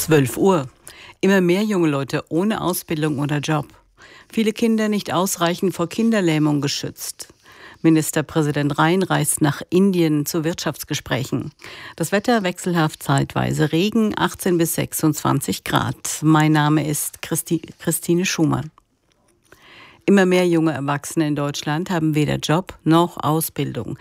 12 Uhr. Immer mehr junge Leute ohne Ausbildung oder Job. Viele Kinder nicht ausreichend vor Kinderlähmung geschützt. Ministerpräsident Rhein reist nach Indien zu Wirtschaftsgesprächen. Das Wetter wechselhaft, zeitweise Regen, 18 bis 26 Grad. Mein Name ist Christine Schumann. Immer mehr junge Erwachsene in Deutschland haben weder Job noch Ausbildung.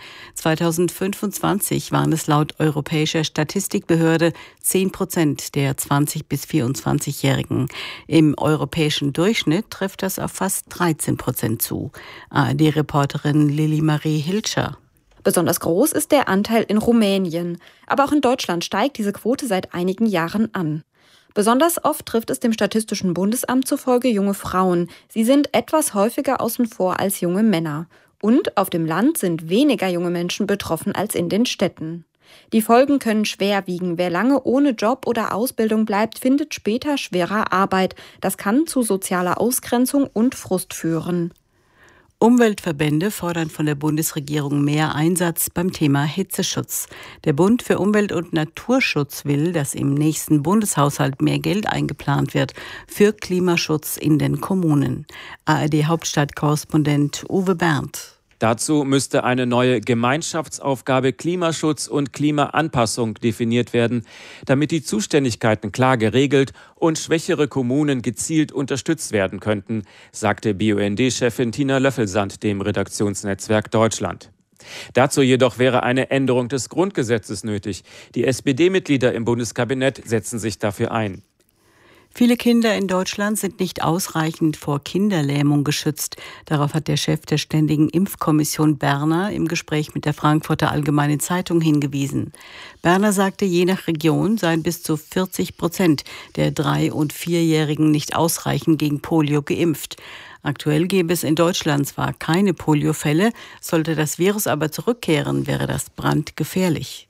2025 waren es laut Europäischer Statistikbehörde 10% der 20- bis 24-Jährigen. Im europäischen Durchschnitt trifft das auf fast 13% zu. ARD-Reporterin Lilly Marie Hilscher. Besonders groß ist der Anteil in Rumänien. Aber auch in Deutschland steigt diese Quote seit einigen Jahren an. Besonders oft trifft es dem Statistischen Bundesamt zufolge junge Frauen. Sie sind etwas häufiger außen vor als junge Männer. Und auf dem Land sind weniger junge Menschen betroffen als in den Städten. Die Folgen können schwer wiegen. Wer lange ohne Job oder Ausbildung bleibt, findet später schwerer Arbeit. Das kann zu sozialer Ausgrenzung und Frust führen. Umweltverbände fordern von der Bundesregierung mehr Einsatz beim Thema Hitzeschutz. Der Bund für Umwelt- und Naturschutz will, dass im nächsten Bundeshaushalt mehr Geld eingeplant wird für Klimaschutz in den Kommunen. ARD-Hauptstadtkorrespondent Uwe Berndt. Dazu müsste eine neue Gemeinschaftsaufgabe Klimaschutz und Klimaanpassung definiert werden, damit die Zuständigkeiten klar geregelt und schwächere Kommunen gezielt unterstützt werden könnten, sagte BUND-Chefin Tina Löffelsand dem Redaktionsnetzwerk Deutschland. Dazu jedoch wäre eine Änderung des Grundgesetzes nötig. Die SPD-Mitglieder im Bundeskabinett setzen sich dafür ein. Viele Kinder in Deutschland sind nicht ausreichend vor Kinderlähmung geschützt. Darauf hat der Chef der Ständigen Impfkommission Berner im Gespräch mit der Frankfurter Allgemeinen Zeitung hingewiesen. Berner sagte, je nach Region seien bis zu 40% der 3- und 4-Jährigen nicht ausreichend gegen Polio geimpft. Aktuell gäbe es in Deutschland zwar keine Poliofälle, sollte das Virus aber zurückkehren, wäre das brandgefährlich.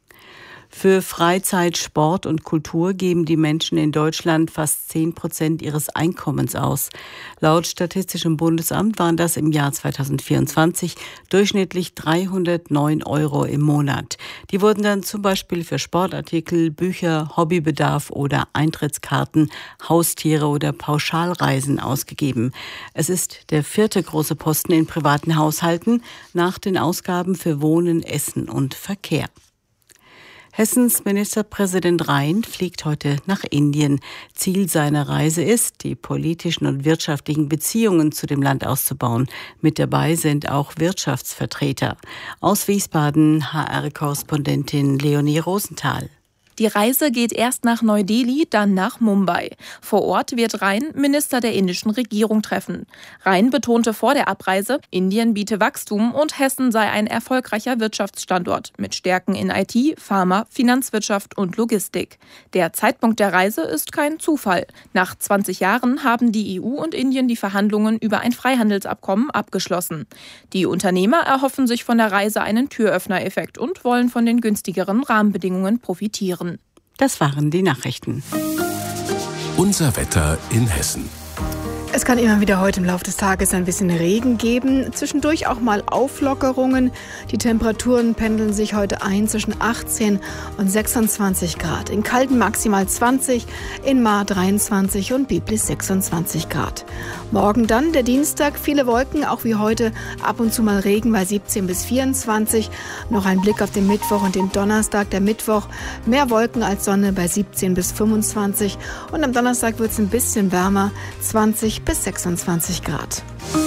Für Freizeit, Sport und Kultur geben die Menschen in Deutschland fast 10% ihres Einkommens aus. Laut Statistischem Bundesamt waren das im Jahr 2024 durchschnittlich 309 € im Monat. Die wurden dann zum Beispiel für Sportartikel, Bücher, Hobbybedarf oder Eintrittskarten, Haustiere oder Pauschalreisen ausgegeben. Es ist der 4. große Posten in privaten Haushalten nach den Ausgaben für Wohnen, Essen und Verkehr. Hessens Ministerpräsident Rhein fliegt heute nach Indien. Ziel seiner Reise ist, die politischen und wirtschaftlichen Beziehungen zu dem Land auszubauen. Mit dabei sind auch Wirtschaftsvertreter. Aus Wiesbaden HR-Korrespondentin Leonie Rosenthal. Die Reise geht erst nach Neu-Delhi, dann nach Mumbai. Vor Ort wird Rhein Minister der indischen Regierung treffen. Rhein betonte vor der Abreise, Indien biete Wachstum und Hessen sei ein erfolgreicher Wirtschaftsstandort mit Stärken in IT, Pharma, Finanzwirtschaft und Logistik. Der Zeitpunkt der Reise ist kein Zufall. Nach 20 Jahren haben die EU und Indien die Verhandlungen über ein Freihandelsabkommen abgeschlossen. Die Unternehmer erhoffen sich von der Reise einen Türöffner-Effekt und wollen von den günstigeren Rahmenbedingungen profitieren. Das waren die Nachrichten. Unser Wetter in Hessen. Es kann immer wieder heute im Laufe des Tages ein bisschen Regen geben, zwischendurch auch mal Auflockerungen. Die Temperaturen pendeln sich heute ein zwischen 18 und 26 Grad. In Calden maximal 20, in Maar 23 und Biblis 26 Grad. Morgen dann, der Dienstag, viele Wolken, auch wie heute, ab und zu mal Regen bei 17 bis 24. Noch ein Blick auf den Mittwoch und den Donnerstag. Der Mittwoch mehr Wolken als Sonne bei 17 bis 25. Und am Donnerstag wird es ein bisschen wärmer, 20 bis 26 Grad.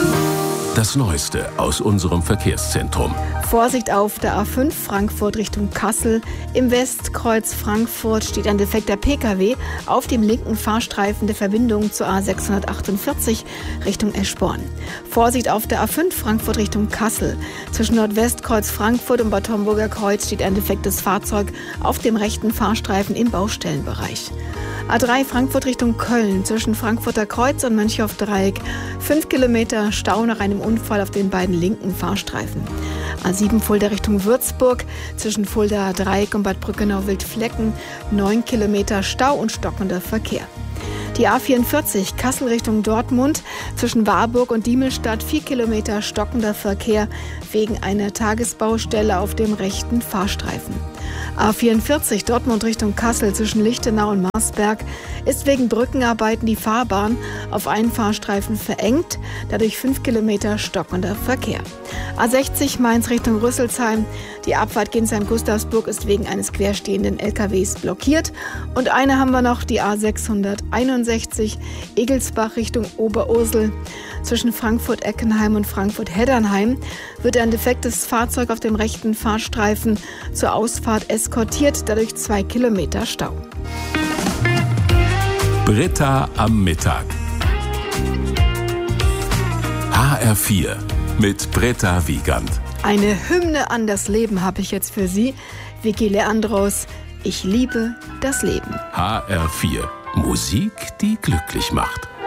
Das Neueste aus unserem Verkehrszentrum. Vorsicht auf der A5 Frankfurt Richtung Kassel. Im Westkreuz Frankfurt steht ein defekter Pkw auf dem linken Fahrstreifen der Verbindung zur A648 Richtung Eschborn. Vorsicht auf der A5 Frankfurt Richtung Kassel. Zwischen Nordwestkreuz Frankfurt und Bad Homburger Kreuz steht ein defektes Fahrzeug auf dem rechten Fahrstreifen im Baustellenbereich. A3 Frankfurt Richtung Köln, zwischen Frankfurter Kreuz und Mönchhoff-Dreieck. 5 Kilometer Stau nach einem Unfall auf den beiden linken Fahrstreifen. A7 Fulda Richtung Würzburg, zwischen Fulda Dreieck und Bad Brückenau-Wildflecken. 9 Kilometer Stau und stockender Verkehr. Die A44 Kassel Richtung Dortmund, zwischen Warburg und Diemelstadt 4 Kilometer stockender Verkehr wegen einer Tagesbaustelle auf dem rechten Fahrstreifen. A44 Dortmund Richtung Kassel zwischen Lichtenau und Marsberg ist wegen Brückenarbeiten die Fahrbahn auf einen Fahrstreifen verengt, dadurch 5 Kilometer stockender Verkehr. A60 Mainz Richtung Rüsselsheim, die Abfahrt Ginsheim-Gustavsburg ist wegen eines querstehenden LKWs blockiert. Und eine haben wir noch, die A661 Egelsbach Richtung Oberursel. Zwischen Frankfurt-Eckenheim und Frankfurt-Heddernheim wird ein defektes Fahrzeug auf dem rechten Fahrstreifen zur Ausfahrt eskortiert, dadurch 2 Kilometer Stau. Britta am Mittag. HR4 mit Britta Wiegand. Eine Hymne an das Leben habe ich jetzt für Sie. Vicky Leandros, ich liebe das Leben. HR4, Musik, die glücklich macht.